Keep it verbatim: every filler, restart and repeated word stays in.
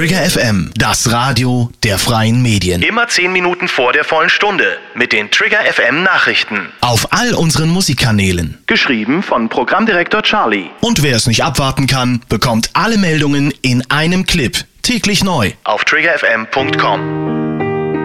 Trigger F M, das Radio der freien Medien. Immer zehn Minuten vor der vollen Stunde mit den Trigger F M Nachrichten. Auf all unseren Musikkanälen. Geschrieben von Programmdirektor Charlie. Und wer es nicht abwarten kann, bekommt alle Meldungen in einem Clip. Täglich neu. Auf trigger f m punkt com.